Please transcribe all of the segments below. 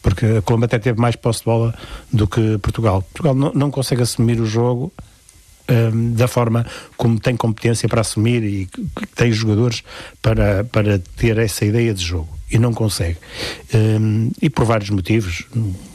porque a Colômbia até teve mais posse de bola do que Portugal. Portugal não consegue assumir o jogo da forma como tem competência para assumir e tem jogadores para ter essa ideia de jogo, e não consegue, e por vários motivos.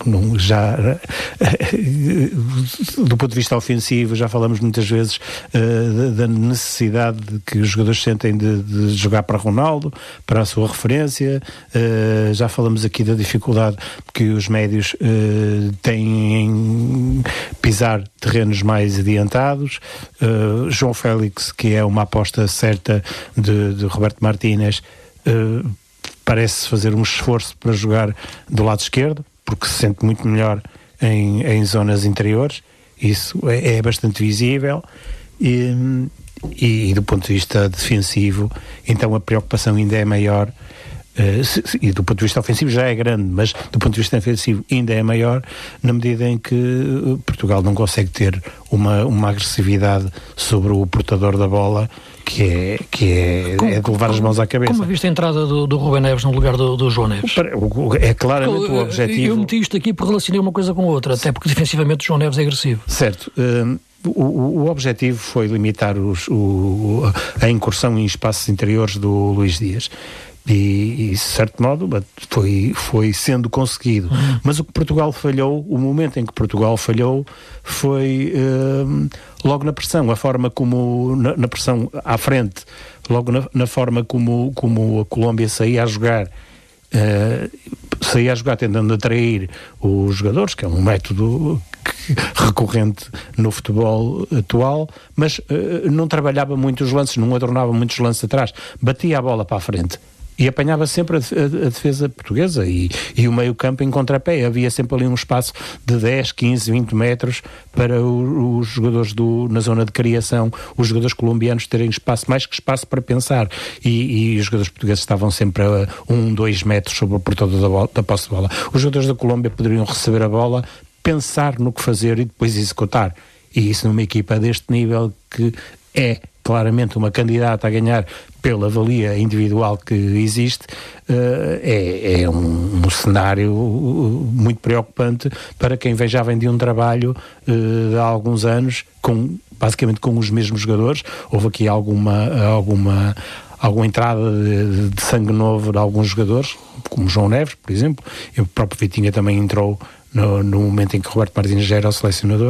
Do ponto de vista ofensivo, já falamos muitas vezes da necessidade que os jogadores sentem de jogar para Ronaldo, para a sua referência. Já falamos aqui da dificuldade que os médios têm em pisar terrenos mais adiantados. João Félix, que é uma aposta certa de Roberto Martínez, parece fazer um esforço para jogar do lado esquerdo, porque se sente muito melhor em zonas interiores. Isso é bastante visível. E do ponto de vista defensivo, então a preocupação ainda é maior. E do ponto de vista ofensivo já é grande, mas do ponto de vista defensivo ainda é maior, na medida em que Portugal não consegue ter uma agressividade sobre o portador da bola, que é de levar as mãos à cabeça. Como viste a entrada do Rubén Neves no lugar do João Neves? É claramente o objetivo. Eu meti isto aqui porque relacionei uma coisa com a outra, até porque defensivamente o João Neves é agressivo. Certo. O objetivo foi limitar a incursão em espaços interiores do Luís Dias. E de certo modo foi sendo conseguido. Mas o que Portugal falhou, o momento em que Portugal falhou, foi logo na pressão, a forma como na pressão à frente, logo na forma como a Colômbia saía a jogar tentando atrair os jogadores, que é um método recorrente no futebol atual, mas não trabalhava muito os lances, não adornava muito os lances atrás, batia a bola para a frente e apanhava sempre a defesa portuguesa e o meio-campo em contrapé. Havia sempre ali um espaço de 10, 15, 20 metros para os jogadores na zona de criação, os jogadores colombianos terem mais que espaço para pensar. E os jogadores portugueses estavam sempre a 1, 2 metros sobre o portador da posse de bola. Os jogadores da Colômbia poderiam receber a bola, pensar no que fazer e depois executar. E isso numa equipa deste nível, que é claramente uma candidata a ganhar pela valia individual que existe, é um cenário muito preocupante para quem já vem de um trabalho de há alguns anos, basicamente com os mesmos jogadores. Houve aqui alguma entrada de sangue novo de alguns jogadores, como João Neves, por exemplo, e o próprio Vitinha também entrou no momento em que Roberto Martínez já era o selecionador.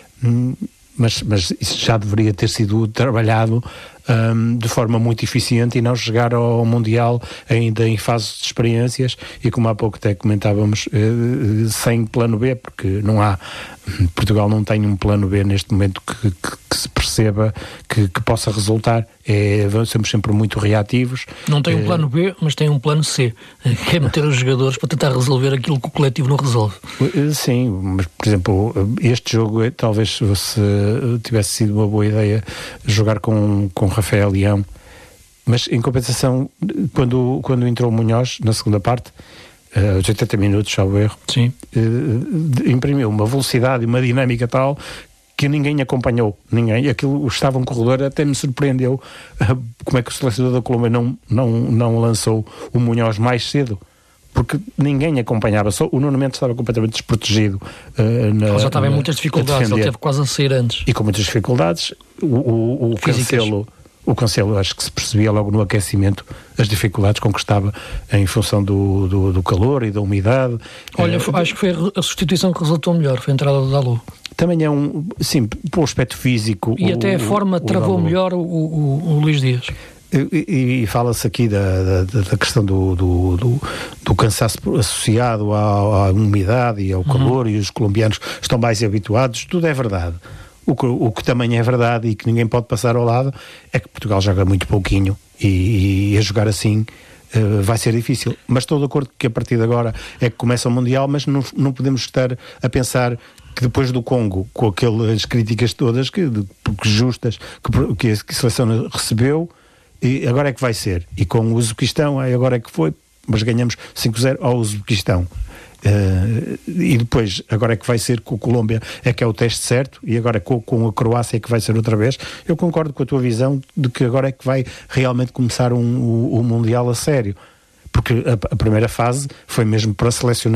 Mas isso já deveria ter sido trabalhado de forma muito eficiente e não chegar ao Mundial ainda em fase de experiências e, como há pouco até comentávamos, sem plano B, porque Portugal não tem um plano B neste momento que se perceba que possa resultar. Somos sempre muito reativos. Não tem um plano B, mas tem um plano C, que é meter os jogadores para tentar resolver aquilo que o coletivo não resolve. Sim, mas, por exemplo, este jogo talvez se tivesse sido uma boa ideia jogar com Rafael Leão, mas em compensação, quando entrou o Munhoz na segunda parte, aos 80 minutos, salvo erro, sim, imprimiu uma velocidade e uma dinâmica tal que ninguém acompanhou. Aquilo estava um corredor, até me surpreendeu como é que o selecionador da Colômbia não lançou o Munhoz mais cedo, porque ninguém acompanhava. Só o Nuno Mendes estava completamente desprotegido. Ele já estava em muitas dificuldades, ele teve quase a sair antes. E com muitas dificuldades. O Cancelo, acho que se percebia logo no aquecimento as dificuldades com que estava em função do calor e da umidade. Olha, acho que foi a substituição que resultou melhor, foi a entrada do Dalot. Também é sim, pelo aspecto físico. E até a forma travou melhor o Luís Dias. E fala-se aqui da questão do cansaço associado à umidade e ao calor, e os colombianos estão mais habituados. Tudo é verdade. O que também é verdade e que ninguém pode passar ao lado é que Portugal joga muito pouquinho e a jogar assim vai ser difícil. Mas estou de acordo que a partir de agora é que começa o Mundial, mas não podemos estar a pensar que depois do Congo, com aquelas críticas todas justas que a seleção recebeu, e agora é que vai ser. E com o Uzbequistão, agora é que foi, mas ganhamos 5-0 ao Uzbequistão. E depois, agora é que vai ser com a Colômbia, é que é o teste certo, e agora com a Croácia é que vai ser outra vez. Eu concordo com a tua visão de que agora é que vai realmente começar o Mundial a sério, porque a primeira fase foi mesmo para selecionar